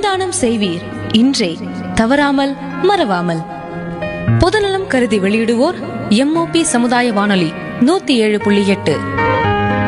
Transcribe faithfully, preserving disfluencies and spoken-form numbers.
அன்னதானம் செய்வீர் இன்றே, தவறாமல் மறவாமல். பொதுநலம் கருதி வெளியிடுவோர் எம்ஓபி சமுதாய வானொலி நூத்தி ஏழு புள்ளி எட்டு.